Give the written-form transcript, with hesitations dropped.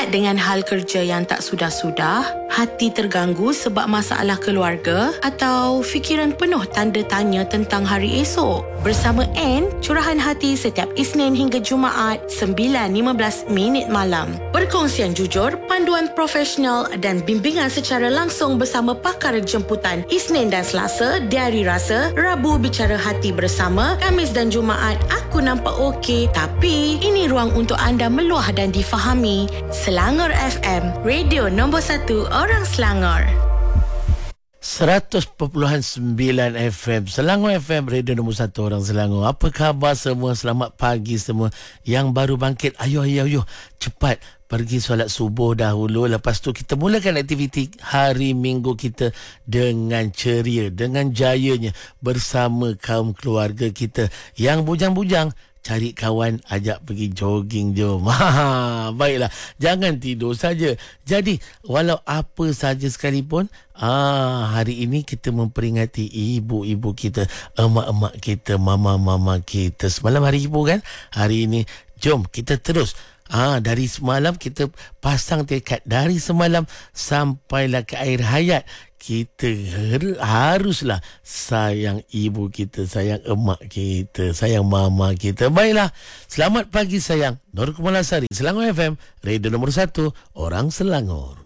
Ingat dengan hal kerja yang tak sudah-sudah, hati terganggu sebab masalah keluarga atau fikiran penuh tanda tanya tentang hari esok? Bersama Anne, curahan hati setiap Isnin hingga Jumaat 9.15 malam. Perkongsian jujur, panduan profesional dan bimbingan secara langsung bersama pakar jemputan Isnin dan Selasa, Diari Rasa, Rabu Bicara Hati Bersama, Khamis dan Jumaat Aku Nampak Okey, tapi ini ruang untuk anda meluah dan difahami. Selangor FM, radio nombor 1 orang Selangor. 100.9 FM Selangor FM, radio nombor 1 orang Selangor. Apa khabar semua? Selamat pagi semua yang baru bangkit. Ayuh cepat pergi solat subuh dahulu. Lepas tu kita mulakan aktiviti hari Minggu kita dengan ceria, dengan jayanya bersama kaum keluarga kita. Yang bujang-bujang, cari kawan, ajak pergi jogging, jom. Baiklah, jangan tidur saja. Jadi, walau apa saja sekalipun, hari ini kita memperingati ibu-ibu kita, emak-emak kita, mama-mama kita. Semalam hari ibu kan? Hari ini, jom kita terus. Dari semalam kita pasang tekad. Dari semalam sampailah ke akhir hayat, kita haruslah sayang ibu kita, sayang emak kita, sayang mama kita. Baiklah, selamat pagi sayang. Nur Kumalasari, Selangor FM, radio nombor 1 orang Selangor.